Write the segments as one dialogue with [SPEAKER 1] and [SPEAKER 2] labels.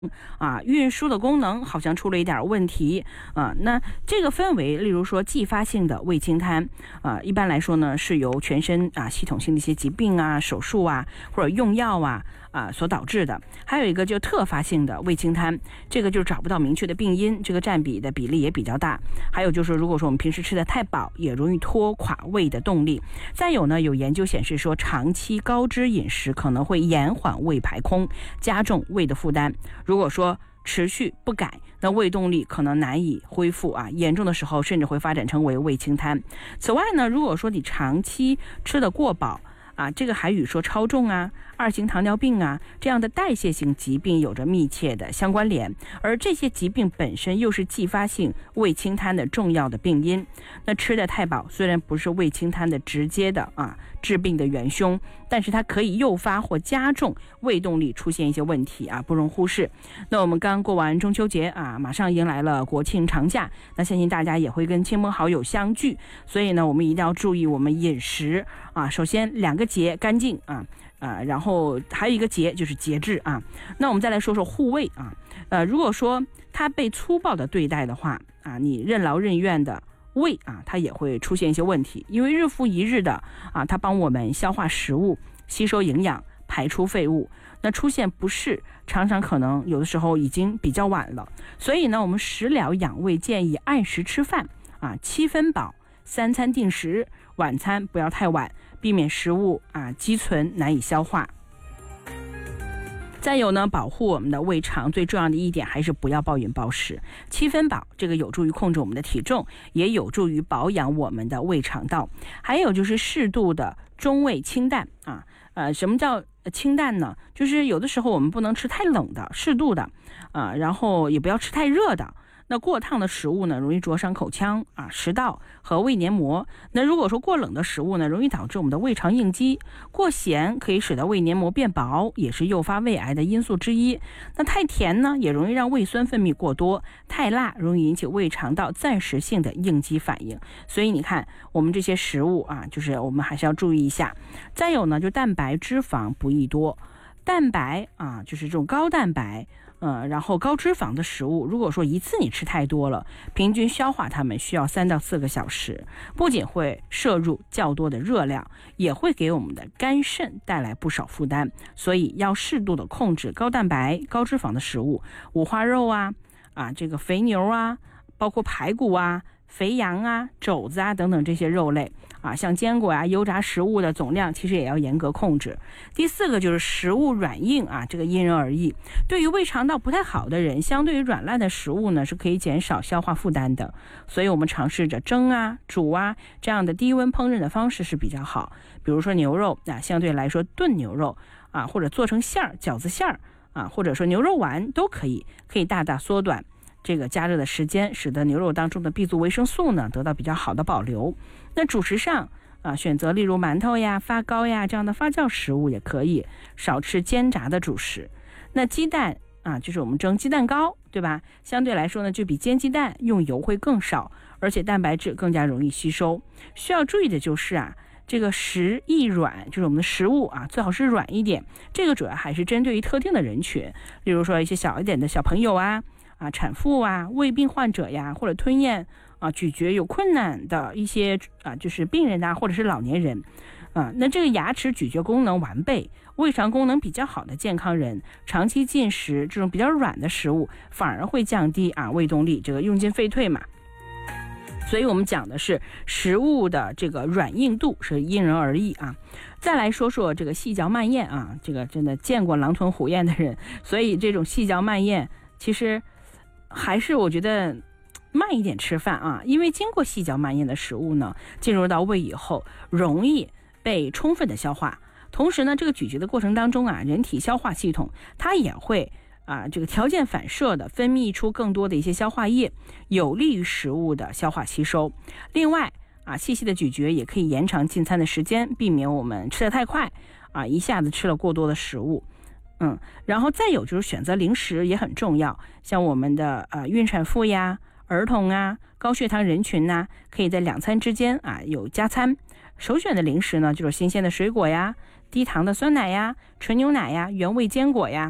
[SPEAKER 1] 运输的功能好像出了一点问题那这个分为例如说继发性的胃清瘫一般来说呢是由全身系统性的一些疾病手术或者用药所导致的。还有一个就特发性的胃清瘫，这个就找不到明确的病因，这个占比的比例也比较大。还有就是如果说我们平时吃的太饱，也容易拖垮胃的动力。再有呢，有研究显示说长期高脂饮食可能会延缓胃排空，加重胃的负担。如果说持续不改，那胃动力可能难以恢复严重的时候甚至会发展成为胃清瘫。此外呢，如果说你长期吃得过饱这个还与说超重二型糖尿病这样的代谢性疾病有着密切的相关联，而这些疾病本身又是继发性胃清瘫的重要的病因。那吃得太饱虽然不是胃清瘫的直接的致病的元凶，但是它可以诱发或加重胃动力出现一些问题不容忽视。那我们刚过完中秋节马上迎来了国庆长假，那相信大家也会跟亲朋好友相聚，所以呢我们一定要注意我们饮食首先2个节干净然后还有一个节就是节制那我们再来说说护胃如果说它被粗暴的对待的话你任劳任怨的胃它也会出现一些问题，因为日复一日的它帮我们消化食物、吸收营养、排出废物，那出现不适常常可能有的时候已经比较晚了。所以呢我们食疗养胃建议按时吃饭7分饱，3餐定时，晚餐不要太晚，避免食物积存难以消化。再有呢，保护我们的胃肠最重要的一点还是不要暴饮暴食。7分饱，这个有助于控制我们的体重，也有助于保养我们的胃肠道。还有就是适度的中味清淡什么叫清淡呢？就是有的时候我们不能吃太冷的，适度的然后也不要吃太热的。那过烫的食物呢，容易灼伤口腔食道和胃黏膜。那如果说过冷的食物呢，容易导致我们的胃肠应激。过咸可以使得胃黏膜变薄，也是诱发胃癌的因素之一。那太甜呢，也容易让胃酸分泌过多。太辣容易引起胃肠道暂时性的应激反应。所以你看，我们这些食物就是我们还是要注意一下。再有呢，就蛋白脂肪不宜多。蛋白就是这种高蛋白然后高脂肪的食物，如果说一次你吃太多了，平均消化它们需要3到4个小时，不仅会摄入较多的热量，也会给我们的肝肾带来不少负担。所以要适度的控制高蛋白高脂肪的食物，五花肉这个肥牛包括排骨肥羊肘子等等这些肉类像坚果油炸食物的总量其实也要严格控制。第4个就是食物软硬这个因人而异。对于胃肠道不太好的人，相对于软烂的食物呢是可以减少消化负担的，所以我们尝试着蒸煮这样的低温烹饪的方式是比较好。比如说牛肉相对来说炖牛肉或者做成馅儿饺子馅儿或者说牛肉丸都可以大大缩短这个加热的时间，使得牛肉当中的 B 族维生素呢得到比较好的保留。那主食上选择例如馒头发糕这样的发酵食物也可以，少吃煎炸的主食。那鸡蛋就是我们蒸鸡蛋糕，对吧？相对来说呢，就比煎鸡蛋用油会更少，而且蛋白质更加容易吸收。需要注意的就是这个食易软，就是我们的食物最好是软一点。这个主要还是针对于特定的人群，例如说一些小一点的小朋友产妇胃病患者或者吞咽咀嚼有困难的一些就是病人或者是老年人那这个牙齿咀嚼功能完备、胃肠功能比较好的健康人，长期进食这种比较软的食物，反而会降低胃动力，这个用进废退嘛。所以我们讲的是食物的这个软硬度是因人而异再来说说这个细嚼慢咽这个真的见过狼吞虎咽的人，所以这种细嚼慢咽其实还是我觉得慢一点吃饭因为经过细嚼慢咽的食物呢，进入到胃以后容易被充分的消化。同时呢，这个咀嚼的过程当中人体消化系统它也会这个条件反射的分泌出更多的一些消化液，有利于食物的消化吸收。另外细细的咀嚼也可以延长进餐的时间，避免我们吃得太快一下子吃了过多的食物。然后再有就是选择零食也很重要，像我们的孕产妇儿童高血糖人群可以在2餐之间有加餐。首选的零食呢就是新鲜的水果低糖的酸奶纯牛奶原味坚果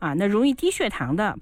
[SPEAKER 1] 啊，那容易低血糖的